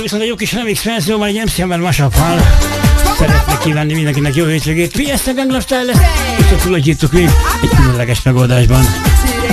viszont egy jó kis remix verzió, már egy MC-ben Mashup-hal. Szeretnék kívánni mindenkinek jó hétvégét. Fiesta Gangnam Style lesz, és csak tulajtjuk még egy különleges megoldásban.